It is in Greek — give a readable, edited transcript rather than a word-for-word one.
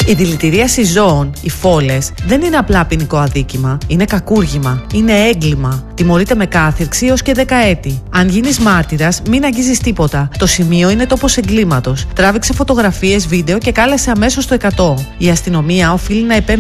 Η δηλητηρίαση ζώων, οι φόλες, δεν είναι απλά ποινικό αδίκημα. Είναι κακούργημα. Είναι έγκλημα. Τιμωρείται με κάθυρξη έως και 10 έτη. Αν γίνεις μάρτυρας, μην αγγίζεις τίποτα. Το σημείο είναι τόπος εγκλήματος. Τράβηξε φωτογραφίες, βίντεο και κάλεσε αμέσως το 100. Η αστυνομία οφείλει να επέμβει